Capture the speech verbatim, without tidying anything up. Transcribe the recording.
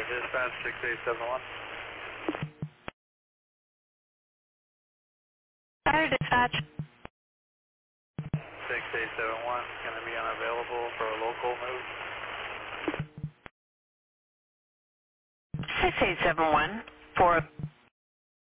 Dispatch six eight seven one. Fire dispatch. six eight seven one, going to be unavailable for a local move. six eight seven one for